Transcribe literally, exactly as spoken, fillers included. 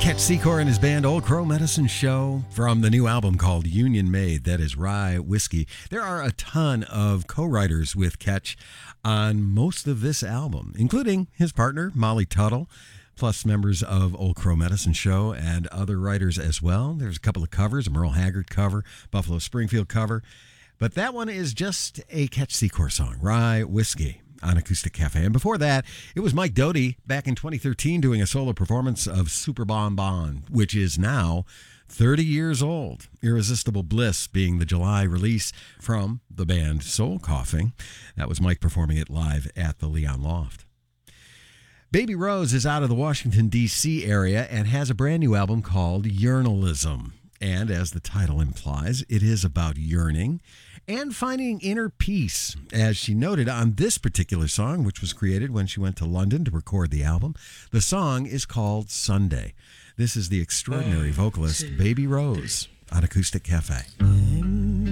Ketch Secor and his band Old Crow Medicine Show from the new album called Union Made. That is Rye Whiskey. There are a ton of co-writers with Ketch on most of this album, including his partner, Molly Tuttle, plus members of Old Crow Medicine Show and other writers as well. There's a couple of covers, a Merle Haggard cover, Buffalo Springfield cover. But that one is just a Ketch Secor song, Rye Whiskey, on Acoustic Cafe. And before that, it was Mike Doughty back in twenty thirteen doing a solo performance of Super Bon Bon, which is now thirty years old. Irresistible Bliss being the July release from the band Soul Coughing. That was Mike performing it live at the Leon Loft. Baby Rose is out of the Washington, D C area and has a brand new album called Yearnalism. And as the title implies, it is about yearning and finding inner peace. As she noted on this particular song, which was created when she went to London to record the album, the song is called Sunday. This is the extraordinary vocalist Baby Rose on Acoustic Cafe.